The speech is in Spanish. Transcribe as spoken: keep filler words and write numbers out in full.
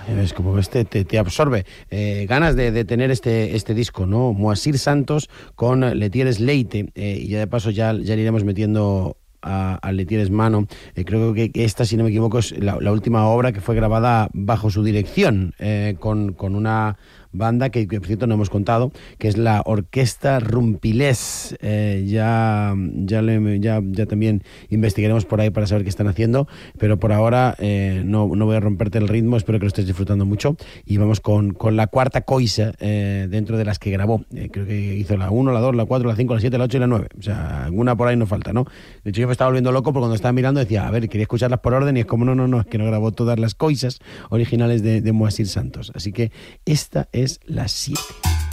Es como este te, te absorbe. Eh, ganas de, de tener este, este disco, ¿no? Moacir Santos con Letieres Leite, eh, y ya de paso ya, ya le iremos metiendo a, a Letieres mano. Eh, creo que, que esta, si no me equivoco, es la, la última obra que fue grabada bajo su dirección, eh, con, con una banda que, que, por cierto, no hemos contado, que es la Orquesta Rumpilés. Eh, ya, ya, le, ya, ya también investigaremos por ahí para saber qué están haciendo, pero por ahora eh, no, no voy a romperte el ritmo, espero que lo estés disfrutando mucho, y vamos con, con la cuarta coisa, eh, dentro de las que grabó. Eh, creo que hizo la uno, la dos, la cuatro, la cinco, la siete, la ocho y la nueve, o sea, alguna por ahí no falta, ¿no? De hecho, yo me estaba volviendo loco porque cuando estaba mirando decía, a ver, quería escucharlas por orden, y es como, no, no, no, es que no grabó todas las coisas originales de, de Moacir Santos, así que esta es la siete.